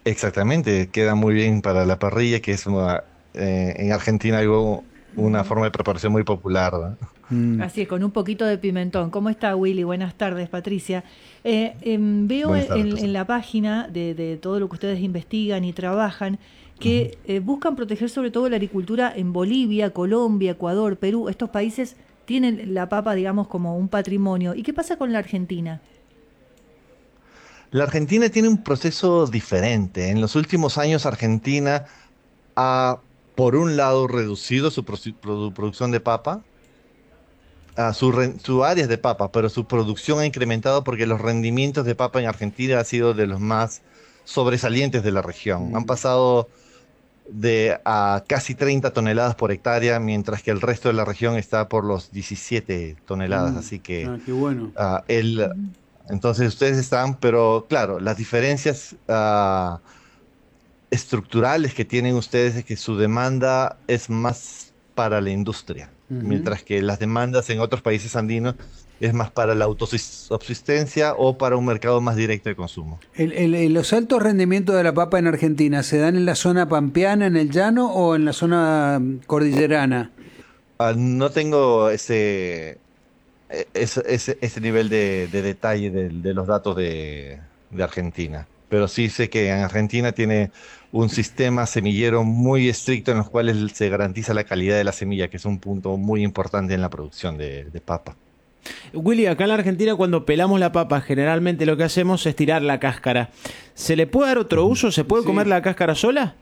Exactamente, queda muy bien para la parrilla, que es en Argentina algo, una Mm. forma de preparación muy popular, ¿no? Mm. Así es, con un poquito de pimentón. ¿Cómo está Willy? Buenas tardes, Patricia. Veo Buenas tardes, en Patricia. la página de todo lo que ustedes investigan y trabajan Ujú. que buscan proteger sobre todo la agricultura en Bolivia, Colombia, Ecuador, Perú. Estos países tienen la papa, digamos, como un patrimonio. ¿Y qué pasa con la Argentina? La Argentina tiene un proceso diferente. En los últimos años, Argentina ha, por un lado, reducido su producción de papa, su áreas de papa, pero su producción ha incrementado porque los rendimientos de papa en Argentina han sido de los más sobresalientes de la región. Han Mm. pasado de a casi 30 toneladas por hectárea, mientras que el resto de la región está por los 17 toneladas. Mm. Así que Ah, qué bueno. ah, el, Ujú. entonces ustedes están, pero claro, las diferencias estructurales que tienen ustedes es que su demanda es más para la industria, Ujú. mientras que las demandas en otros países andinos es más para la autosubsistencia o para un mercado más directo de consumo. Los altos rendimientos de la papa en Argentina, ¿se dan en la zona pampeana, en el llano o en la zona cordillerana? No tengo ese nivel de detalle de los datos de Argentina. Pero sí sé que en Argentina tiene un sistema semillero muy estricto en los cuales se garantiza la calidad de la semilla, que es un punto muy importante en la producción de papa. Willy, acá en la Argentina cuando pelamos la papa, generalmente lo que hacemos es tirar la cáscara. ¿Se le puede dar otro Ujú. uso? ¿Se puede comer Sí. la cáscara sola?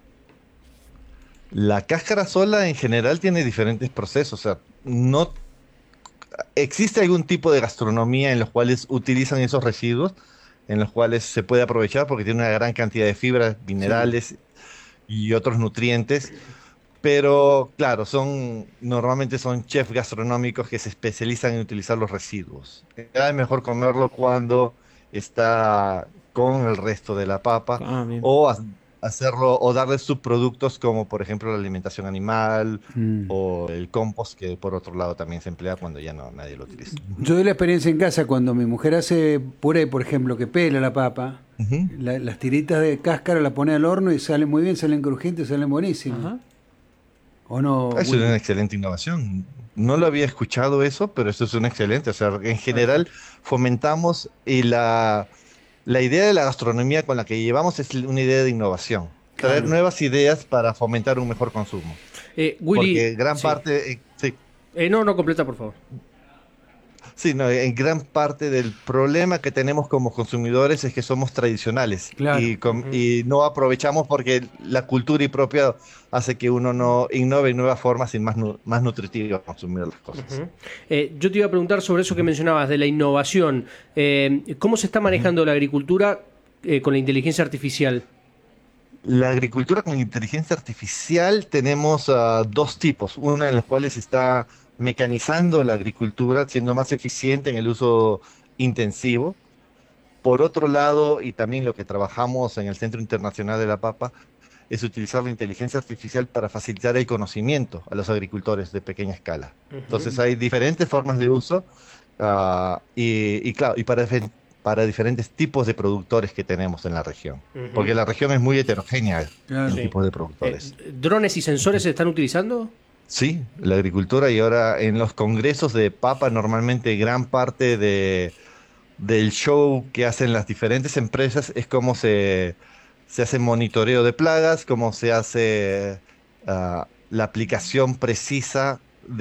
La cáscara sola en general tiene diferentes procesos. O sea, no existe algún tipo de gastronomía en los cuales utilizan esos residuos, en los cuales se puede aprovechar porque tiene una gran cantidad de fibras, Sí. minerales y otros nutrientes. Pero claro, normalmente son chefs gastronómicos que se especializan en utilizar los residuos. Es mejor comerlo cuando está con el resto de la papa Ah, bien. o hacerlo o darle subproductos como por ejemplo la alimentación animal Mm. o el compost que por otro lado también se emplea cuando ya no nadie lo utiliza. Ujú. Yo doy la experiencia en casa cuando mi mujer hace puré, por ejemplo, que pela la papa, Ujú. las tiritas de cáscara la pone al horno y salen muy bien, salen crujientes, salen buenísimas. Ajá. ¿O no, Eso es Willy? una excelente innovación. No lo había escuchado eso, pero eso es una excelente. O sea, en general fomentamos la idea de la gastronomía con la que llevamos es una idea de innovación. Traer Claro. nuevas ideas para fomentar un mejor consumo. Willy, Porque gran sí. parte, sí, No, no, completa, por favor. sí, no, en gran parte del problema que tenemos como consumidores es que somos tradicionales Claro. Ujú. y no aprovechamos porque la cultura y propia hace que uno no innove en nuevas formas y más nutritivo consumir las cosas. Ujú. Yo te iba a preguntar sobre eso que Ujú, mencionabas, de la innovación. ¿Cómo se está ujú. manejando la agricultura con la inteligencia artificial? La agricultura con inteligencia artificial tenemos dos tipos. Una en la cual se está mecanizando la agricultura, siendo más eficiente en el uso intensivo. Por otro lado, y también lo que trabajamos en el Centro Internacional de la Papa, es utilizar la inteligencia artificial para facilitar el conocimiento a los agricultores de pequeña escala. Ujú. Entonces hay diferentes formas de uso y claro, y para diferentes tipos de productores que tenemos en la región, porque Ujú. la región es muy heterogénea en Claro. Sí. tipos de productores. ¿Drones y sensores se están utilizando? Sí, la agricultura y ahora en los congresos de papa normalmente gran parte del show que hacen las diferentes empresas es cómo se hace monitoreo de plagas, cómo se hace la aplicación precisa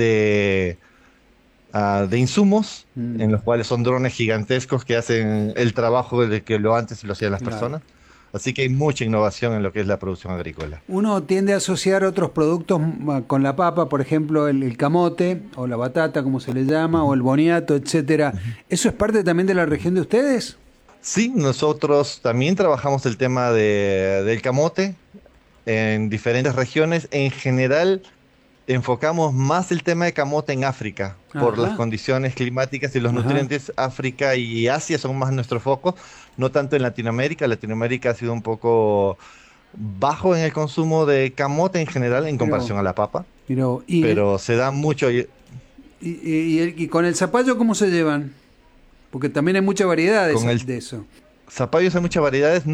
de insumos, en Mm. los cuales son drones gigantescos que hacen el trabajo de que lo antes lo hacían las Claro. personas. Así que hay mucha innovación en lo que es la producción agrícola. Uno tiende a asociar otros productos con la papa, por ejemplo, el camote o la batata, como se le llama, o Ujú, el boniato, etcétera. ujú. ¿Eso es parte también de la región de ustedes? Sí, nosotros también trabajamos el tema del camote en diferentes regiones. En general, enfocamos más el tema de camote en África, por las Ajá, condiciones climáticas y los ajá. nutrientes. África y Asia son más nuestro foco, no tanto en Latinoamérica. Latinoamérica ha sido un poco bajo en el consumo de camote en general en Pero, comparación a la papa, pero pero se da mucho. y con el zapallo cómo se llevan? Porque también hay mucha variedad Con el de eso. zapallo hay muchas variedades.